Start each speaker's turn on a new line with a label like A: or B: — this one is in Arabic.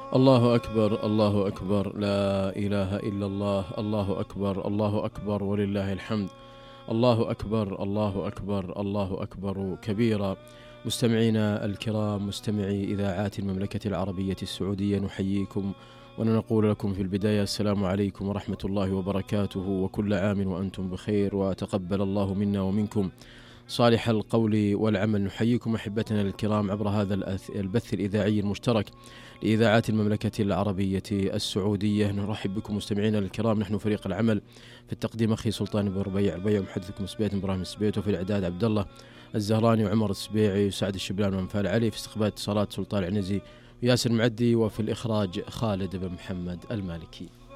A: الله أكبر الله أكبر، لا إله إلا الله، الله أكبر الله أكبر ولله الحمد. الله أكبر الله أكبر الله أكبر كبيرا. مستمعينا الكرام، مستمعي إذاعات المملكة العربية السعودية، نحييكم ونقول لكم في البداية السلام عليكم ورحمة الله وبركاته، وكل عام وأنتم بخير، وتقبل الله منا ومنكم صالح القول والعمل. نحييكم أحبتنا الكرام عبر هذا البث الإذاعي المشترك لإذاعات المملكة العربية السعودية. نرحب بكم مستمعينا الكرام. نحن فريق العمل في التقديم أخي سلطان بن ربيع ومحدثكم سبيت إبراهيم السبيت، وفي الإعداد عبد الله الزهراني وعمر السبيعي وسعد الشبلان ومنفال علي، في استقبال اتصالات سلطان العنزي وياسر المعدي، وفي الإخراج خالد بن محمد المالكي.